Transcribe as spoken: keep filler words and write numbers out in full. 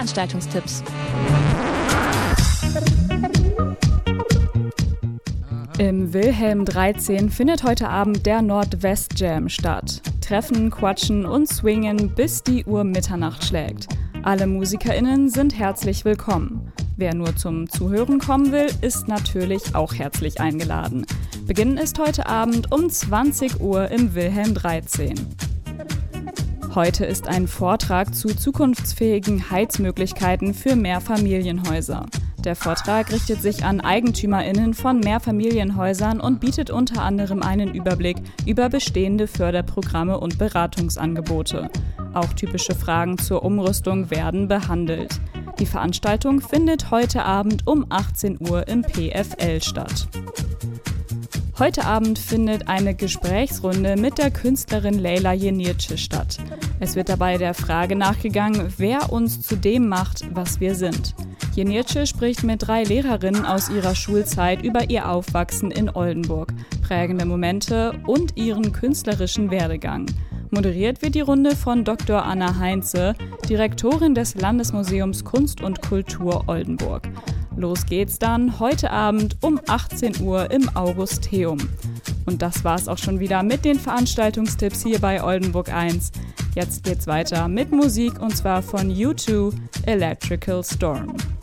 Veranstaltungstipps. Im Wilhelm dreizehn findet heute Abend der Nordwest Jam statt. Treffen, quatschen und swingen, bis die Uhr Mitternacht schlägt. Alle MusikerInnen sind herzlich willkommen. Wer nur zum Zuhören kommen will, ist natürlich auch herzlich eingeladen. Beginn ist heute Abend um zwanzig Uhr im Wilhelm dreizehn. Heute ist ein Vortrag zu zukunftsfähigen Heizmöglichkeiten für Mehrfamilienhäuser. Der Vortrag richtet sich an EigentümerInnen von Mehrfamilienhäusern und bietet unter anderem einen Überblick über bestehende Förderprogramme und Beratungsangebote. Auch typische Fragen zur Umrüstung werden behandelt. Die Veranstaltung findet heute Abend um achtzehn Uhr im P F L statt. Heute Abend findet eine Gesprächsrunde mit der Künstlerin Leyla Yenirci statt. Es wird dabei der Frage nachgegangen, wer uns zu dem macht, was wir sind. Yenirci spricht mit drei Lehrerinnen aus ihrer Schulzeit über ihr Aufwachsen in Oldenburg, prägende Momente und ihren künstlerischen Werdegang. Moderiert wird die Runde von Doktor Anna Heinze, Direktorin des Landesmuseums Kunst und Kultur Oldenburg. Los geht's dann heute Abend um achtzehn Uhr im Augusteum. Und das war's auch schon wieder mit den Veranstaltungstipps hier bei Oldenburg eins. Jetzt geht's weiter mit Musik und zwar von U zwei, Electrical Storm.